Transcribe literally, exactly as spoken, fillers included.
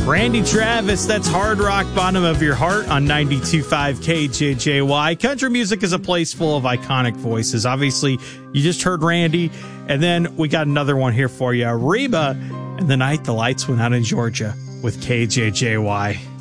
Randy Travis, that's Hard Rock, Bottom of Your Heart on ninety-two point five K J J Y. Country music is a place full of iconic voices. Obviously, you just heard Randy, and then we got another one here for you. Reba and The Night the Lights Went Out in Georgia with K J J Y.